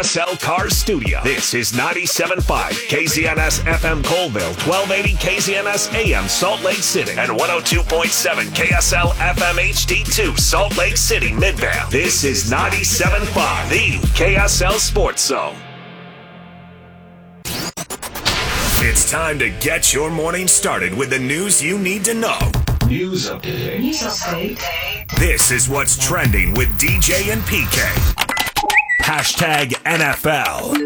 KSL Cars Studio. This is 97.5 KZNS FM Colville, 1280 KZNS AM Salt Lake City, and 102.7 KSL FM HD2 Salt Lake City Midvale. This is 97.5, the KSL Sports Zone. It's time to get your morning started with the news you need to know. News update. This is what's trending with DJ and PK. Hashtag NFL.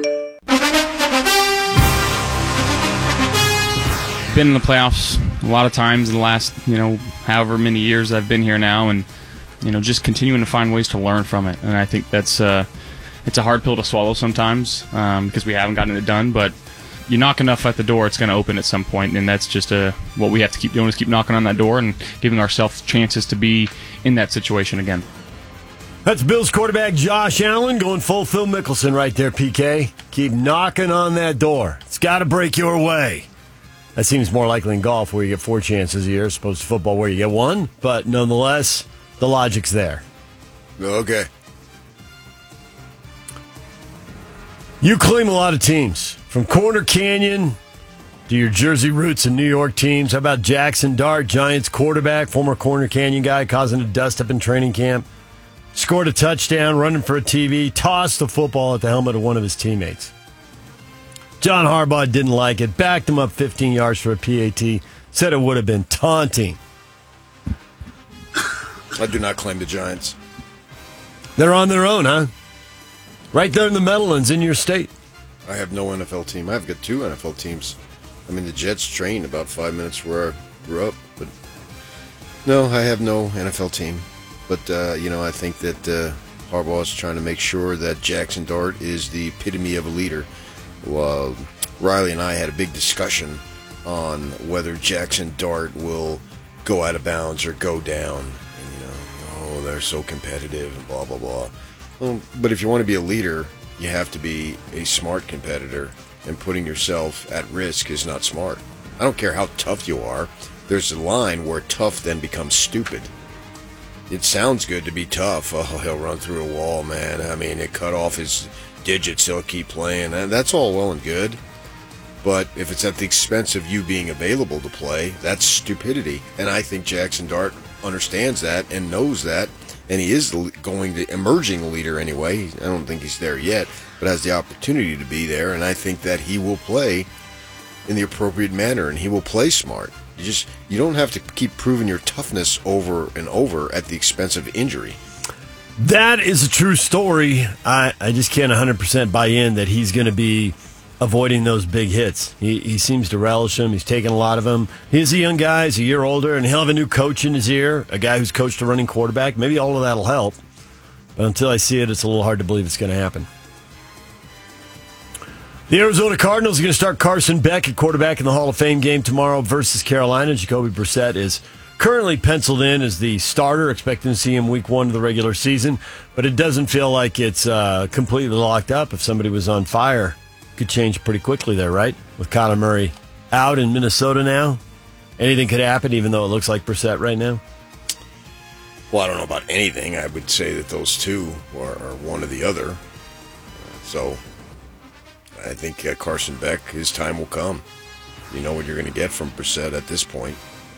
Been in the playoffs a lot of times in the last, however many years I've been here now, and, just continuing to find ways to learn from it. And I think that's it's a hard pill to swallow sometimes because we haven't gotten it done, but you knock enough at the door, it's going to open at some point, and that's just what we have to keep doing is keep knocking on that door and giving ourselves chances to be in that situation again. That's Bills quarterback Josh Allen going full Phil Mickelson right there, PK. Keep knocking on that door. It's got to break your way. That seems more likely in golf where you get 4 chances a year as opposed to football where you get 1, but nonetheless, the logic's there. Okay. You claim a lot of teams, from Corner Canyon to your Jersey roots and New York teams. How about Jackson Dart, Giants quarterback, former Corner Canyon guy, causing a dust-up in training camp? Scored a touchdown, running for a TV, tossed the football at the helmet of one of his teammates. John Harbaugh didn't like it, backed him up 15 yards for a PAT, said it would have been taunting. I do not claim the Giants. They're on their own, huh? Right there in the Meadowlands, in your state. I have no NFL team. I've got 2 NFL teams. I mean, the Jets train about 5 minutes where I grew up. But no, I have no NFL team. But, I think that Harbaugh is trying to make sure that Jackson Dart is the epitome of a leader. Well, Riley and I had a big discussion on whether Jackson Dart will go out of bounds or go down. And, they're so competitive and blah, blah, blah. Well, but if you want to be a leader, you have to be a smart competitor, and putting yourself at risk is not smart. I don't care how tough you are. There's a line where tough then becomes stupid. It sounds good to be tough. Oh, he'll run through a wall, man. I mean, it cut off his digits, he'll keep playing. And that's all well and good. But if it's at the expense of you being available to play, that's stupidity. And I think Jackson Dart understands that and knows that. And he is emerging a leader anyway. I don't think he's there yet, but has the opportunity to be there. And I think that he will play in the appropriate manner, and he will play smart. You don't have to keep proving your toughness over and over at the expense of injury. That is a true story. I just can't 100% buy in that he's going to be avoiding those big hits. He seems to relish them. He's taken a lot of them. He's a young guy. He's a year older, and he'll have a new coach in his ear, a guy who's coached a running quarterback. Maybe all of that will help. But until I see it, it's a little hard to believe it's going to happen. The Arizona Cardinals are going to start Carson Beck at quarterback in the Hall of Fame game tomorrow versus Carolina. Jacoby Brissett is currently penciled in as the starter, expecting to see him week 1 of the regular season. But it doesn't feel like it's completely locked up. If somebody was on fire, could change pretty quickly there, right? With Kyler Murray out in Minnesota now, anything could happen, even though it looks like Brissett right now. Well, I don't know about anything. I would say that those two are one or the other. So I think Carson Beck, his time will come. You know what you're going to get from Brissett at this point.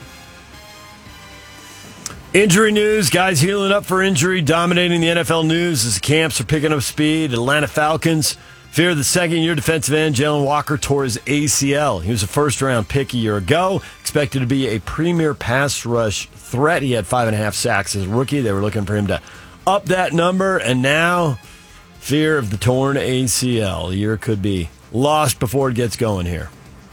Injury news, guys healing up for injury, dominating the NFL news as the camps are picking up speed. Atlanta Falcons fear the second-year defensive end, Jalen Walker, tore his ACL. He was a first-round pick a year ago, expected to be a premier pass rush threat. He had 5.5 sacks as a rookie. They were looking for him to up that number, and now fear of the torn ACL. The year could be lost before it gets going here.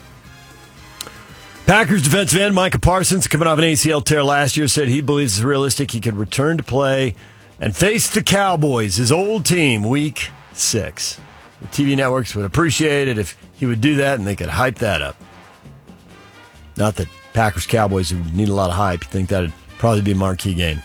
Packers defensive end Micah Parsons, coming off an ACL tear last year, said he believes it's realistic he could return to play and face the Cowboys, his old team, Week 6. The TV networks would appreciate it if he would do that, and they could hype that up. Not that Packers-Cowboys would need a lot of hype. You think that would probably be a marquee game.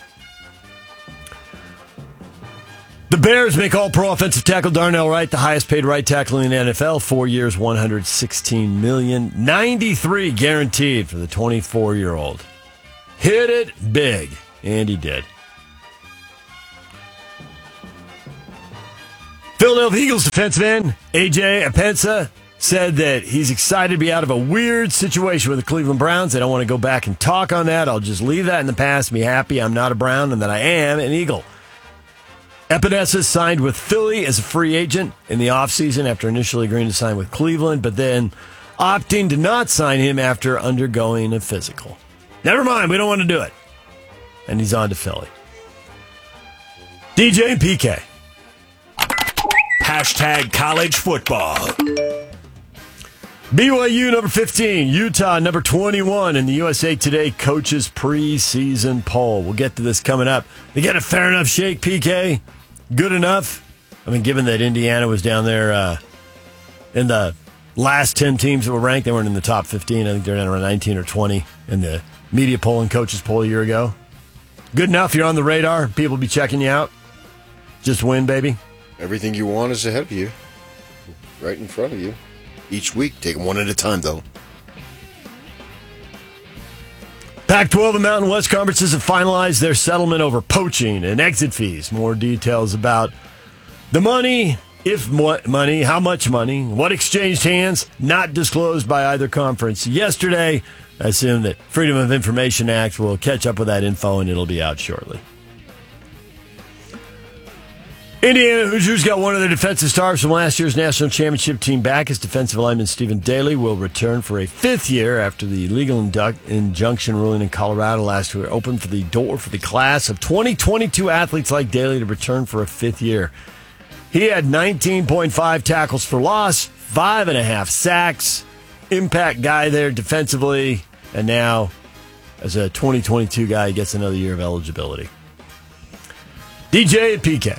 The Bears make all-pro offensive tackle Darnell Wright the highest-paid right tackle in the NFL. 4 years, $116 million. $93 guaranteed for the 24-year-old. Hit it big, and he did. Philadelphia Eagles defensive end A.J. Epenesa said that he's excited to be out of a weird situation with the Cleveland Browns. I don't want to go back and talk on that. I'll just leave that in the past and be happy I'm not a Brown and that I am an Eagle. Epenesa signed with Philly as a free agent in the offseason after initially agreeing to sign with Cleveland, but then opting to not sign him after undergoing a physical. Never mind, we don't want to do it. And he's on to Philly. DJ and PK. Hashtag college football. BYU number 15, Utah number 21 in the USA Today coaches preseason poll. We'll get to this coming up. They get a fair enough shake, PK? Good enough? I mean, given that Indiana was down there in the last 10 teams that were ranked, they weren't in the top 15. I think they're down around 19 or 20 in the media poll and coaches poll a year ago. Good enough? You're on the radar? People be checking you out? Just win, baby? Everything you want is ahead of you, right in front of you. Each week, take them one at a time, though. Pac-12 and Mountain West conferences have finalized their settlement over poaching and exit fees. More details about the money, money, how much money, what exchanged hands, not disclosed by either conference yesterday. I assume that Freedom of Information Act will catch up with that info and it'll be out shortly. Indiana Hoosiers got one of their defensive stars from last year's national championship team back as defensive lineman Stephen Daly will return for a fifth year after the legal injunction ruling in Colorado last year opened for the door for the class of 2022 athletes like Daly to return for a fifth year. He had 19.5 tackles for loss, 5.5 sacks, impact guy there defensively, and now as a 2022 guy, he gets another year of eligibility. DJ and PK.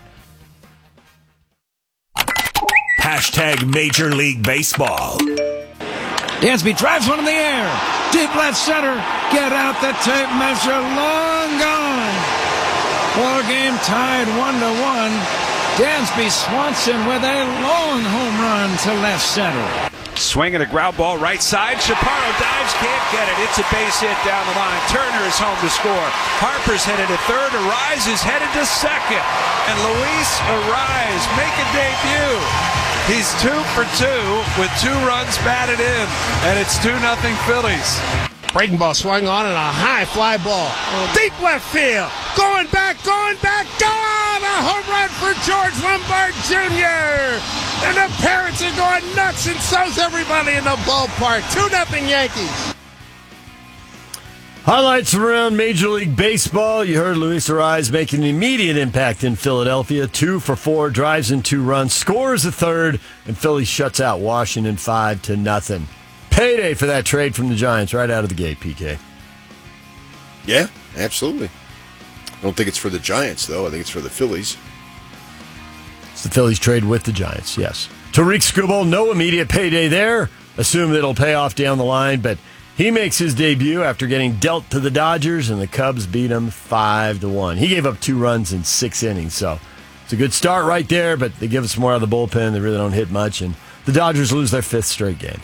Hashtag Major League Baseball. Dansby drives one in the air. Deep left center. Get out the tape measure. Long gone. Ball game tied 1-1. Dansby Swanson with a long home run to left center. Swinging a ground ball right side. Chaparro dives, can't get it. It's a base hit down the line. Turner is home to score. Harper's headed to third. Arise is headed to second. And Luis Arise make a debut. He's 2 for 2 with 2 runs batted in. And it's 2-0 Phillies. Breaking ball swung on and a high fly ball. Deep left field. Going back, gone! A home run for George Lombard Jr. And the parents are going nuts, and so's everybody in the ballpark. 2-0 Yankees. Highlights around Major League Baseball. You heard Luis Arise making an immediate impact in Philadelphia. 2 for 4, drives in 2 runs, scores a third, and Philly shuts out Washington 5-0. Payday for that trade from the Giants right out of the gate, PK. Yeah, absolutely. I don't think it's for the Giants, though. I think it's for the Phillies. It's the Phillies trade with the Giants, yes. Tariq Skubal, no immediate payday there. Assume that it'll pay off down the line, but he makes his debut after getting dealt to the Dodgers, and the Cubs beat him 5-1. He gave up 2 runs in 6 innings, so it's a good start right there, but they give us more out of the bullpen. They really don't hit much, and the Dodgers lose their 5th straight game.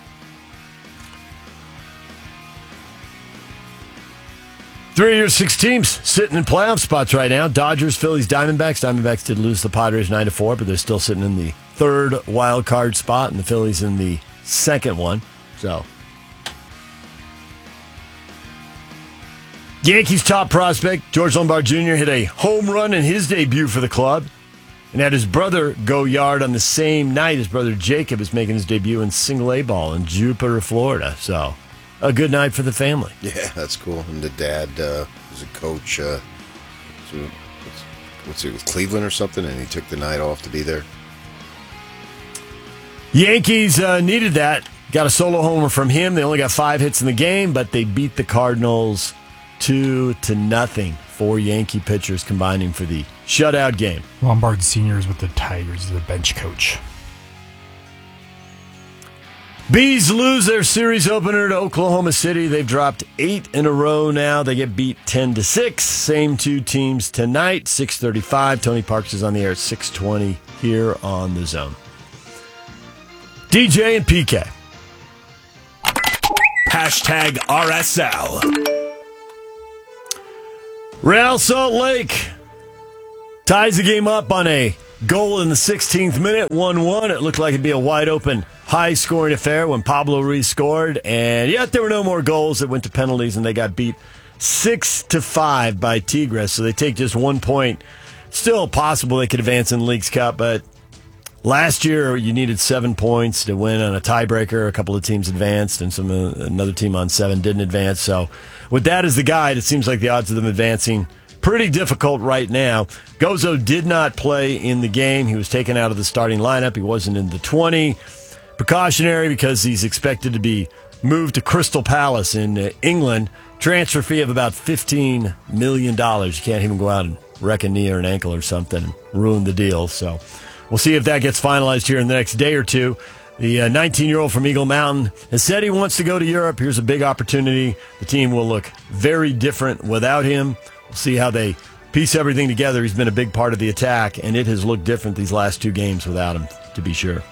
Three years, 6 teams sitting in playoff spots right now. Dodgers, Phillies, Diamondbacks. Diamondbacks did lose the Padres 9-4, but they're still sitting in the 3rd wild card spot, and the Phillies in the 2nd one. So, Yankees' top prospect, George Lombard Jr., hit a home run in his debut for the club and had his brother go yard on the same night. His brother Jacob is making his debut in single A ball in Jupiter, Florida. So, a good night for the family. Yeah, that's cool. And the dad was a coach, what's it, with Cleveland or something, and he took the night off to be there. Yankees needed that. Got a solo homer from him. They only got 5 hits in the game, but they beat the Cardinals 2-0. 4 Yankee pitchers combining for the shutout game. Lombard Sr. is with the Tigers, the bench coach. Bees lose their series opener to Oklahoma City. They've dropped 8 in a row now. They get beat 10-6. Same 2 teams tonight, 6:35. Tony Parks is on the air at 6:20 here on The Zone. DJ and PK. Hashtag RSL. Real Salt Lake ties the game up on a Goal in the 16th minute, 1-1. It looked like it'd be a wide-open, high-scoring affair when Pablo Ruiz scored, and yet there were no more goals that went to penalties, and they got beat 6-5 by Tigres, so they take just 1 point. Still possible they could advance in the League's Cup, but last year you needed 7 points to win on a tiebreaker. A couple of teams advanced, and another team on 7 didn't advance. So with that as the guide, it seems like the odds of them advancing pretty difficult right now. Gozo did not play in the game. He was taken out of the starting lineup. He wasn't in the 20. Precautionary because he's expected to be moved to Crystal Palace in England. Transfer fee of about $15 million. You can't even go out and wreck a knee or an ankle or something and ruin the deal. So we'll see if that gets finalized here in the next day or two. The 19-year-old from Eagle Mountain has said he wants to go to Europe. Here's a big opportunity. The team will look very different without him. We'll see how they piece everything together. He's been a big part of the attack, and it has looked different these last 2 games without him, to be sure.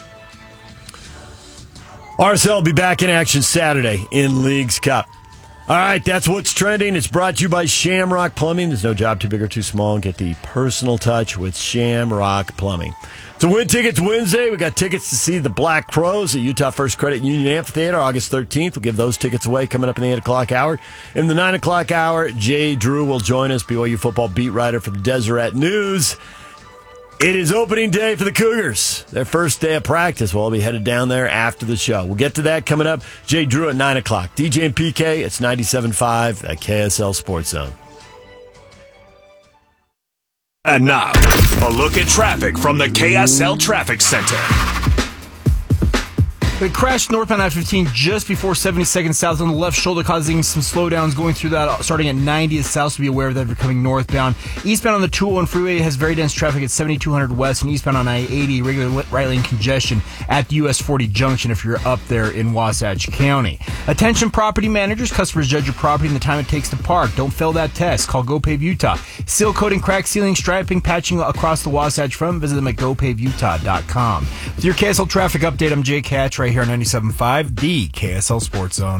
RSL will be back in action Saturday in Leagues Cup. All right, that's what's trending. It's brought to you by Shamrock Plumbing. There's no job too big or too small. Get the personal touch with Shamrock Plumbing. So Win Tickets Wednesday. We got tickets to see the Black Crows at Utah First Credit Union Amphitheater August 13th. We'll give those tickets away coming up in the 8 o'clock hour. In the 9 o'clock hour, Jay Drew will join us, BYU football beat writer for the Deseret News. It is opening day for the Cougars. Their first day of practice. We'll be headed down there after the show. We'll get to that coming up. Jay Drew at 9 o'clock. DJ and PK, it's 97.5 at KSL Sports Zone. And now, a look at traffic from the KSL Traffic Center. It crashed northbound I-15 just before 72nd South on the left shoulder, causing some slowdowns going through that, starting at 90th South, so be aware of that if you're coming northbound. Eastbound on the 201 freeway has very dense traffic at 7200 West, and eastbound on I-80, regular right lane congestion at the US 40 junction if you're up there in Wasatch County. Attention property managers, customers judge your property and the time it takes to park. Don't fail that test. Call GoPave Utah. Seal coating, crack sealing, striping, patching across the Wasatch Front. Visit them at gopavutah.com. With your KSL traffic update, I'm Jake Hatch right here on 97.5, the KSL Sports Zone.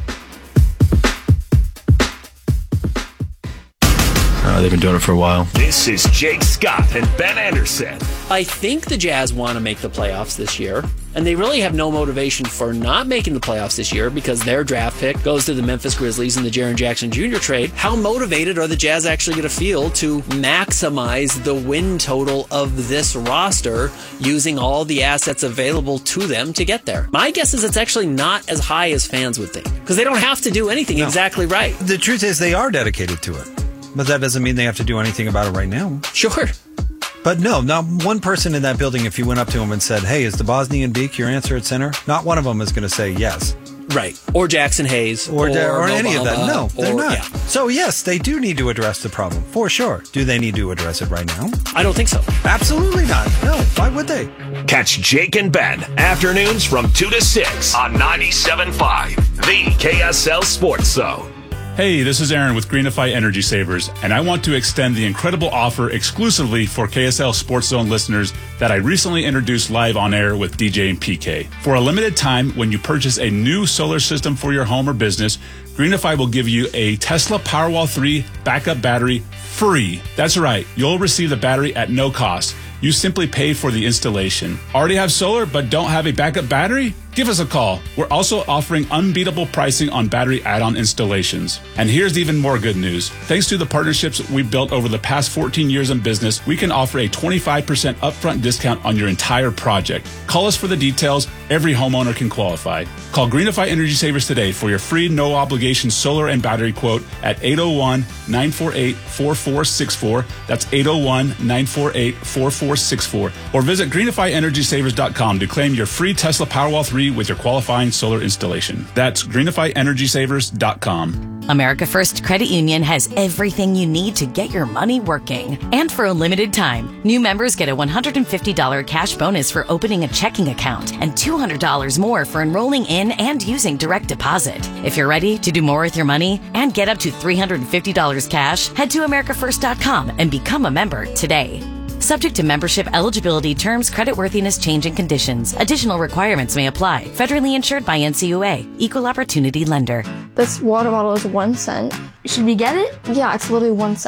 They've been doing it for a while. This is Jake Scott and Ben Anderson. I think the Jazz want to make the playoffs this year, and they really have no motivation for not making the playoffs this year because their draft pick goes to the Memphis Grizzlies in the Jaren Jackson Jr. trade. How motivated are the Jazz actually going to feel to maximize the win total of this roster using all the assets available to them to get there? My guess is it's actually not as high as fans would think because they don't have to do anything exactly right. The truth is they are dedicated to it. But that doesn't mean they have to do anything about it right now. Sure. But no, not one person in that building, if you went up to them and said, hey, is the Bosnian Beak your answer at center? Not one of them is going to say yes. Right. Or Jackson Hayes. Or any of that. No, they're not. Yeah. So, yes, they do need to address the problem, for sure. Do they need to address it right now? I don't think so. Absolutely not. No, why would they? Catch Jake and Ben, afternoons from 2 to 6 on 97.5, the KSL Sports Zone. Hey, this is Aaron with Greenify Energy Savers, and I want to extend the incredible offer exclusively for KSL Sports Zone listeners that I recently introduced live on air with DJ and PK. For a limited time, when you purchase a new solar system for your home or business, Greenify will give you a Tesla Powerwall 3 backup battery free. That's right, you'll receive the battery at no cost. You simply pay for the installation. Already have solar but don't have a backup battery? Give us a call. We're also offering unbeatable pricing on battery add-on installations. And here's even more good news. Thanks to the partnerships we've built over the past 14 years in business, we can offer a 25% upfront discount on your entire project. Call us for the details. Every homeowner can qualify. Call Greenify Energy Savers today for your free no-obligation solar and battery quote at 801-948-4464. That's 801-948-4464. Or visit greenifyenergysavers.com to claim your free Tesla Powerwall 3 with your qualifying solar installation. That's greenifyenergysavers.com. America First Credit Union has everything you need to get your money working. And for a limited time, new members get a $150 cash bonus for opening a checking account and $200 more for enrolling in and using direct deposit. If you're ready to do more with your money and get up to $350 cash, head to americafirst.com and become a member today. Subject to membership, eligibility, terms, creditworthiness, changing conditions. Additional requirements may apply. Federally insured by NCUA. Equal Opportunity Lender. This water bottle is 1 cent. Should we get it? Yeah, it's literally 1 cent.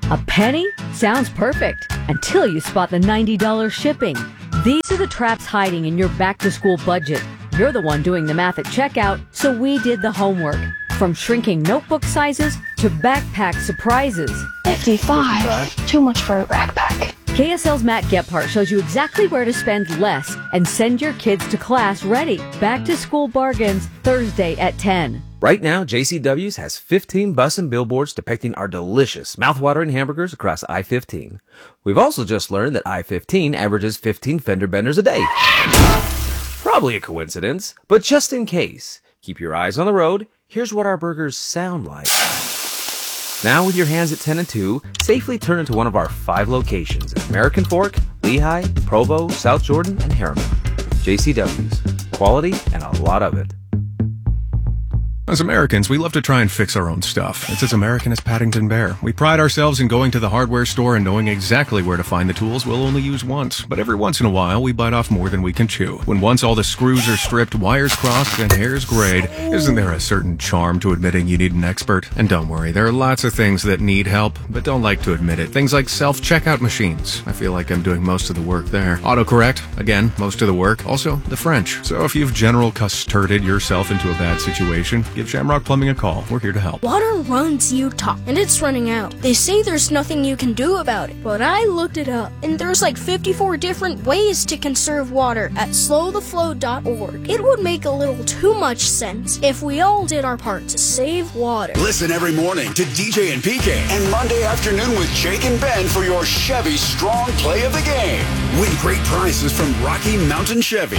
A penny? Sounds perfect. Until you spot the $90 shipping. These are the traps hiding in your back-to-school budget. You're the one doing the math at checkout, so we did the homework. From shrinking notebook sizes to backpack surprises. 55. Too much for a backpack. KSL's Matt Gephardt shows you exactly where to spend less and send your kids to class ready. Back-to-school bargains, Thursday at 10. Right now, JCW's has 15 bus and billboards depicting our delicious, mouthwatering hamburgers across I-15. We've also just learned that I-15 averages 15 fender benders a day. Probably a coincidence, but just in case, keep your eyes on the road. Here's what our burgers sound like. Now with your hands at 10 and 2, safely turn into one of our 5 locations at American Fork, Lehigh, Provo, South Jordan, and Harriman. JCW's. Quality and a lot of it. As Americans, we love to try and fix our own stuff. It's as American as Paddington Bear. We pride ourselves in going to the hardware store and knowing exactly where to find the tools we'll only use once. But every once in a while, we bite off more than we can chew. When once all the screws are stripped, wires crossed, and hairs grayed, isn't there a certain charm to admitting you need an expert? And don't worry, there are lots of things that need help, but don't like to admit it. Things like self-checkout machines. I feel like I'm doing most of the work there. Autocorrect, again, most of the work. Also, the French. So if you've general custarded yourself into a bad situation, give Shamrock Plumbing a call. We're here to help. Water runs Utah, and it's running out. They say there's nothing you can do about it, but I looked it up, and there's like 54 different ways to conserve water at slowtheflow.org. It would make a little too much sense if we all did our part to save water. Listen every morning to DJ and PK and Monday afternoon with Jake and Ben for your Chevy Strong Play of the Game. Win great prizes from Rocky Mountain Chevy.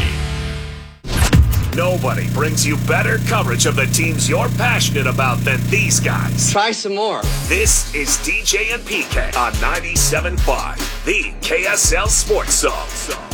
Nobody brings you better coverage of the teams you're passionate about than these guys. Try some more. This is DJ and PK on 97.5, the KSL Sports Zone.